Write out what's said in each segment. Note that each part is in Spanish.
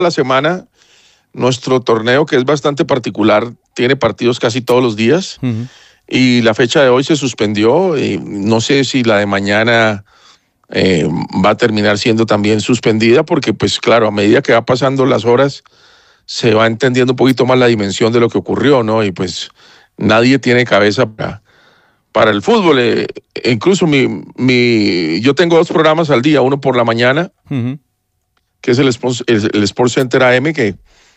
la semana. Nuestro torneo, que es bastante particular, tiene partidos casi todos los días. Y la fecha de hoy se suspendió. No sé si la de mañana va a terminar siendo también suspendida, porque pues claro, a medida que va pasando las horas, se va entendiendo un poquito más la dimensión de lo que ocurrió, ¿no? Y pues nadie tiene cabeza para el fútbol. Incluso yo tengo 2 programas al día, uno por la mañana, que es el Sports Center AM, que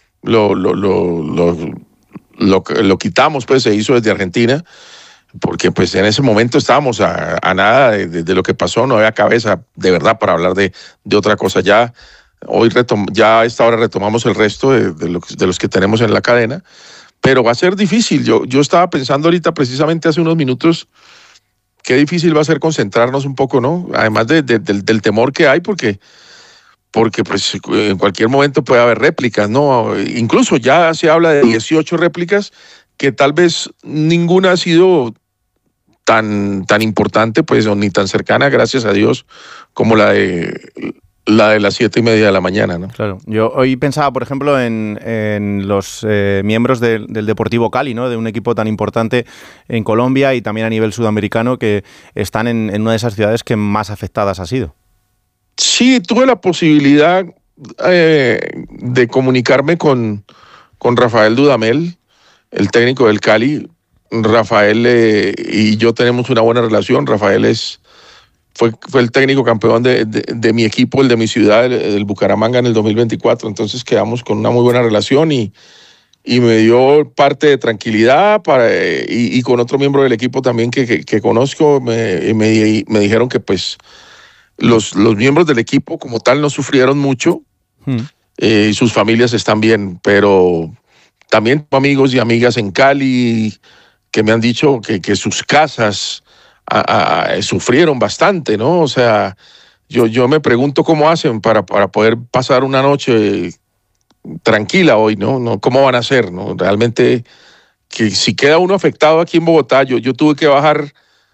lo quitamos, pues se hizo desde Argentina, porque pues en ese momento estábamos a nada de lo que pasó, no había cabeza de verdad para hablar de otra cosa. Ya a esta hora retomamos el resto de los que tenemos en la cadena, pero va a ser difícil. Yo estaba pensando ahorita, precisamente hace unos minutos, qué difícil va a ser concentrarnos un poco, ¿no? Además del temor que hay, porque pues en cualquier momento puede haber réplicas, ¿no? Incluso ya se habla de 18 réplicas, que tal vez ninguna ha sido tan importante, pues, ni tan cercana, gracias a Dios, como la de las 7:30 de la mañana, ¿no? Claro. Yo hoy pensaba, por ejemplo, en los miembros del Deportivo Cali, ¿no? De un equipo tan importante en Colombia y también a nivel sudamericano, que están en una de esas ciudades que más afectadas ha sido. Sí, tuve la posibilidad de comunicarme con Rafael Dudamel, el técnico del Cali. Rafael y yo tenemos una buena relación. Rafael fue el técnico campeón de mi equipo, el de mi ciudad, el Bucaramanga, en el 2024. Entonces quedamos con una muy buena relación y me dio parte de tranquilidad y con otro miembro del equipo también que conozco, me dijeron que pues los miembros del equipo como tal no sufrieron mucho, y sus familias están bien, pero también amigos y amigas en Cali que me han dicho que sus casas sufrieron bastante, ¿no? O sea, yo me pregunto cómo hacen para poder pasar una noche tranquila hoy, ¿no? ¿Cómo van a hacer, no? Realmente, que si queda uno afectado aquí en Bogotá, yo tuve que bajar.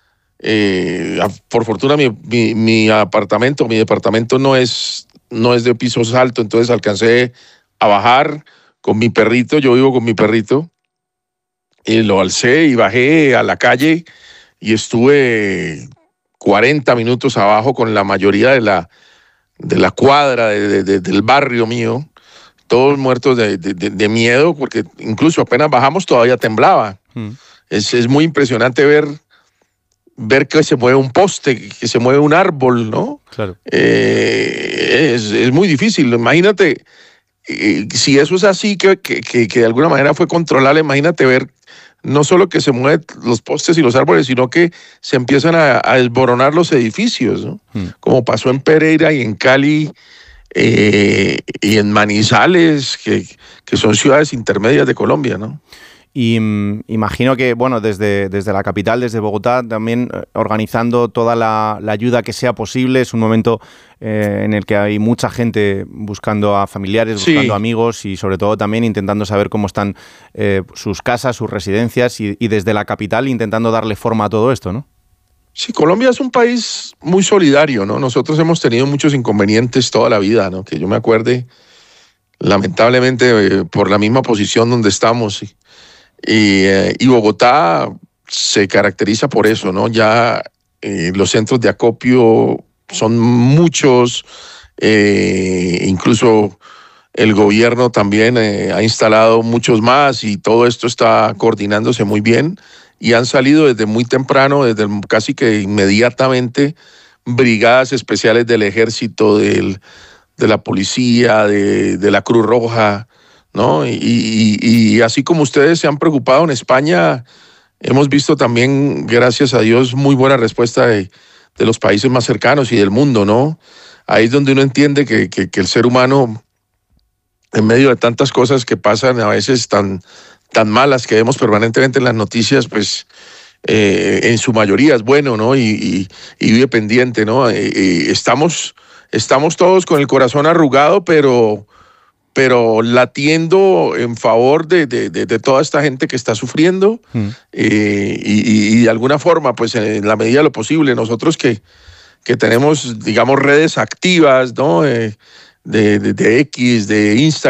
Por fortuna mi departamento no es de pisos altos, entonces alcancé a bajar con mi perrito. Yo vivo con mi perrito y lo alcé y bajé a la calle y estuve 40 minutos abajo con la mayoría de la cuadra del barrio mío, todos muertos de miedo, porque incluso apenas bajamos todavía temblaba. Es muy impresionante ver que se mueve un poste, que se mueve un árbol, ¿no? Claro. Es muy difícil. Imagínate, si eso es así, que de alguna manera fue controlable, imagínate ver no solo que se mueven los postes y los árboles, sino que se empiezan a desboronar los edificios, ¿no? Como pasó en Pereira y en Cali y en Manizales, que son ciudades intermedias de Colombia, ¿no? Y imagino que, bueno, desde la capital, desde Bogotá, también organizando toda la ayuda que sea posible. Es un momento en el que hay mucha gente buscando a familiares, buscando amigos y sobre todo también intentando saber cómo están sus casas, sus residencias y desde la capital intentando darle forma a todo esto, ¿no? Sí, Colombia es un país muy solidario, ¿no? Nosotros hemos tenido muchos inconvenientes toda la vida, ¿no? Que yo me acuerde, lamentablemente, por la misma posición donde estamos. Y Bogotá se caracteriza por eso, ¿no? Ya los centros de acopio son muchos, incluso el gobierno también ha instalado muchos más y todo esto está coordinándose muy bien y han salido desde muy temprano, casi que inmediatamente, brigadas especiales del ejército, de la policía, de la Cruz Roja, ¿no? Y así como ustedes se han preocupado en España, hemos visto también, gracias a Dios, muy buena respuesta de los países más cercanos y del mundo, ¿no? Ahí es donde uno entiende que el ser humano, en medio de tantas cosas que pasan, a veces tan malas que vemos permanentemente en las noticias, pues en su mayoría es bueno, ¿no? Y vive pendiente, ¿no? Estamos todos con el corazón arrugado, pero latiendo en favor de toda esta gente que está sufriendo y de alguna forma, pues en la medida de lo posible, nosotros que tenemos, digamos, redes activas, ¿no? de X, de Instagram.